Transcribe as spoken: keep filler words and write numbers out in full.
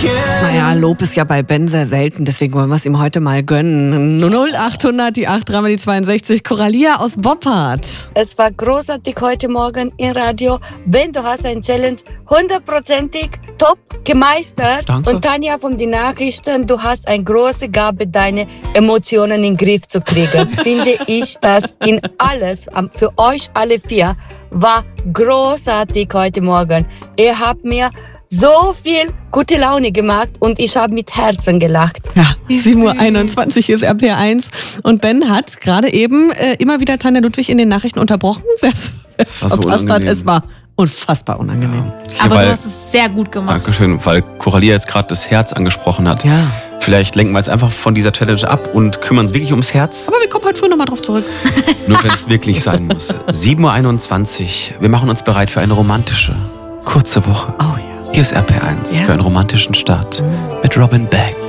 Naja, Lob ist ja bei Ben sehr selten, deswegen wollen wir es ihm heute mal gönnen. null achthundert, die acht, dreimal die zweiundsechzig. Coralia aus Boppard. Es war großartig heute Morgen im Radio. Ben, du hast ein Challenge hundertprozentig top gemeistert. Danke. Und Tanja von den Nachrichten, du hast eine große Gabe, deine Emotionen in den Griff zu kriegen. Finde ich, dass in alles, für euch alle vier, war großartig heute Morgen. Ihr habt mir so viel gute Laune gemacht und ich habe mit Herzen gelacht. Ja, sieben Uhr einundzwanzig ist R P eins und Ben hat gerade eben äh, immer wieder Tanja Ludwig in den Nachrichten unterbrochen. Wer es verpasst hat, es war unfassbar unangenehm. Ja, Aber weil, du hast es sehr gut gemacht. Dankeschön, weil Coralia jetzt gerade das Herz angesprochen hat. Ja. Vielleicht lenken wir jetzt einfach von dieser Challenge ab und kümmern uns wirklich ums Herz. Aber wir kommen heute früh nochmal drauf zurück. Nur wenn es wirklich sein muss. sieben Uhr einundzwanzig. Wir machen uns bereit für eine romantische, kurze Woche. Oh ja. Hier ist R P eins Ja. für einen romantischen Start mit Robin Beck.